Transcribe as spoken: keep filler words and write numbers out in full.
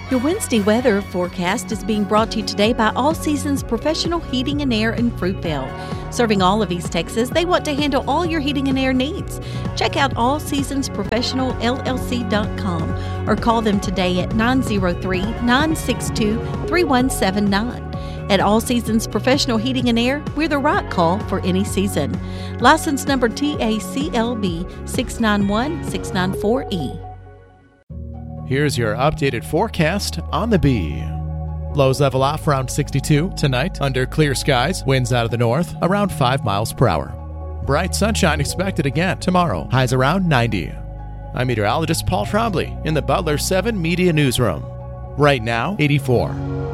Your Wednesday weather forecast is being brought to you today by All Seasons Professional Heating and Air in Fruitvale. Serving all of East Texas, they want to handle all your heating and air needs. Check out all seasons professional L L C dot com or call them today at nine oh three, nine six two, three one seven nine. At All Seasons Professional Heating and Air, we're the right call for any season. License number T A C L B six nine one six nine four E. Here's your updated forecast on the Bee. Lows level off around sixty-two tonight under clear skies, winds out of the north around five miles per hour. Bright sunshine expected again tomorrow, highs around ninety. I'm meteorologist Paul Trombley in the Butler seven Media Newsroom. Right now, eighty-four.